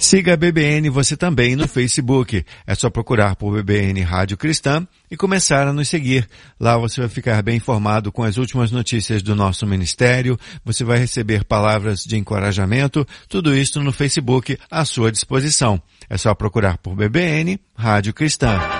Siga a BBN você também no Facebook. É só procurar por BBN Rádio Cristã e começar a nos seguir. Lá você vai ficar bem informado com as últimas notícias do nosso ministério. Você vai receber palavras de encorajamento. Tudo isso no Facebook à sua disposição. É só procurar por BBN Rádio Cristã.